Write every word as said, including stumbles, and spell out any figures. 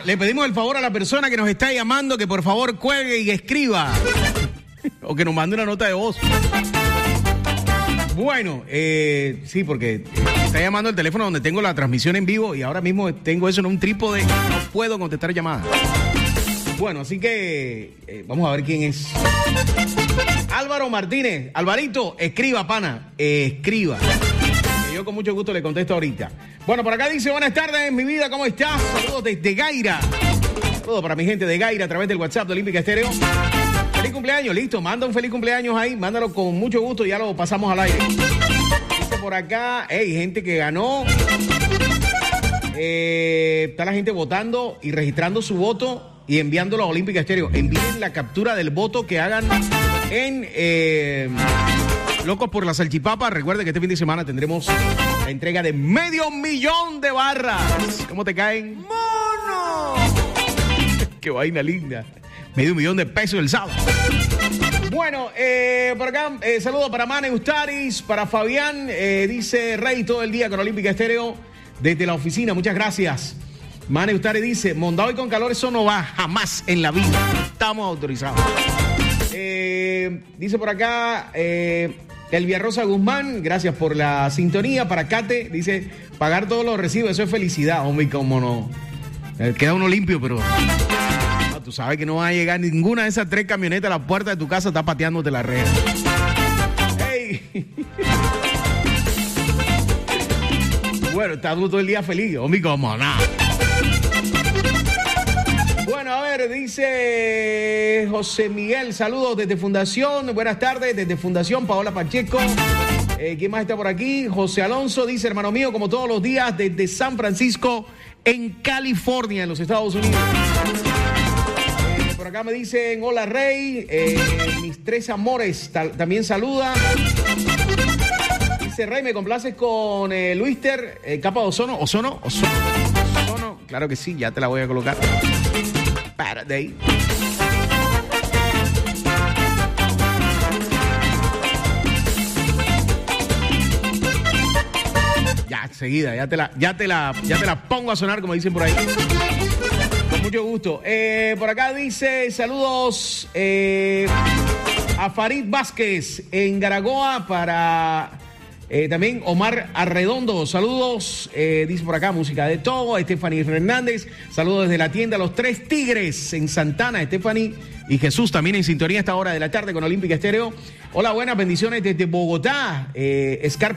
le pedimos el favor a la persona que nos está llamando que por favor cuelgue y escriba. O que nos mande una nota de voz. Bueno, eh, sí, porque está llamando el teléfono donde tengo la transmisión en vivo y ahora mismo tengo eso en un trípode. No puedo contestar llamadas. Bueno, así que eh, vamos a ver quién es. Álvaro Martínez. Alvarito, escriba, pana. Eh, escriba. Que yo con mucho gusto le contesto ahorita. Bueno, por acá dice, buenas tardes, mi vida, ¿cómo estás? Saludos desde Gaira. Saludos para mi gente de Gaira a través del WhatsApp de Olímpica Estéreo. Feliz cumpleaños, listo. Manda un feliz cumpleaños ahí. Mándalo con mucho gusto y ya lo pasamos al aire. Dice por acá, hey, gente que ganó. Eh, está la gente votando y registrando su voto y enviándolo a Olímpica Estéreo. Envíen la captura del voto que hagan en eh, Locos por la Salchipapa. Recuerden que este fin de semana tendremos la entrega de medio millón de barras. ¿Cómo te caen? ¡Mono! ¡Qué vaina linda! Medio millón de pesos el sábado. Bueno, eh, por acá, eh, saludos para Mane Ustaris, para Fabián, eh, dice Rey todo el día con Olímpica Estéreo desde la oficina, muchas gracias. Mane Ustaris dice, mondado y con calor, eso no va jamás en la vida, estamos autorizados. Eh, dice por acá, eh, Elvia Rosa Guzmán, gracias por la sintonía. Para Cate, dice, pagar todos los recibos, eso es felicidad, hombre, cómo no. Eh, queda uno limpio, pero... Tú sabes que no va a llegar ninguna de esas tres camionetas a la puerta de tu casa, está pateándote la red. ¡Hey! Bueno, está todo el día feliz, hombre, como nada. Bueno, a ver, dice José Miguel, saludos desde Fundación, buenas tardes, desde Fundación, Paola Pacheco. Eh, ¿Quién más está por aquí? José Alonso dice, hermano mío, como todos los días, desde San Francisco, en California, en los Estados Unidos. Por acá me dicen, hola Rey, eh, mis tres amores, tal, también saluda. Dice Rey, me complaces con eh, Luister, eh, capa de ozono, ozono, ozono, ozono, claro que sí, ya te la voy a colocar. Párate ahí. Ya, enseguida, ya te la, ya te la, ya te la pongo a sonar, como dicen por ahí. Con mucho gusto. Eh, por acá dice, saludos eh, a Farid Vázquez en Garagoa para eh, también Omar Arredondo. Saludos, eh, dice por acá, música de todo. Stephanie Hernández, saludos desde la tienda Los Tres Tigres en Santana. Stephanie y Jesús también en sintonía a esta hora de la tarde con Olímpica Estéreo. Hola, buenas bendiciones desde Bogotá. Eh, Scar